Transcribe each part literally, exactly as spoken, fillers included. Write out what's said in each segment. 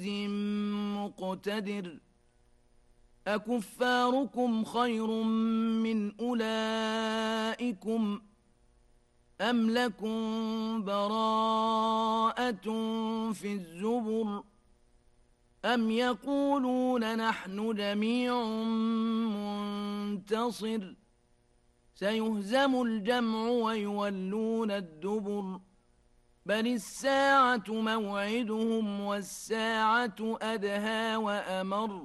مقتدر أكفاركم خير من أولئكم أم لكم براءة في الزبر أم يقولون نحن جميع منتصر سيهزم الجمع ويولون الدبر بل الساعة موعدهم والساعة أدهى وأمر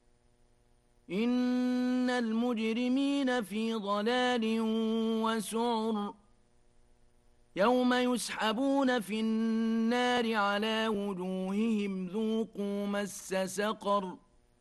إن المجرمين في ضلال وسعر يوم يسحبون في النار على وجوههم ذوقوا مس سقر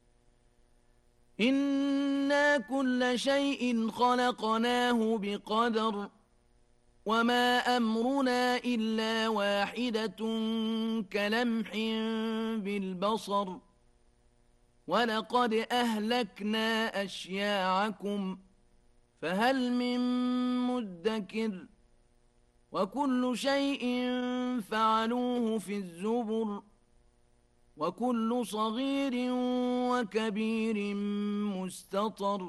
إنا كل شيء خلقناه بقدر وما أمرنا إلا واحدة كلمح بالبصر ولقد أهلكنا أشياعكم فهل من مدكر وكل شيء فعلوه في الزبر وكل صغير وكبير مستطر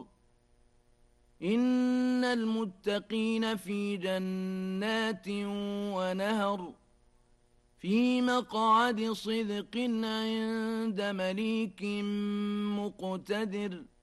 إن المتقين في جنات ونهر في مقعد صدق عند مليك مقتدر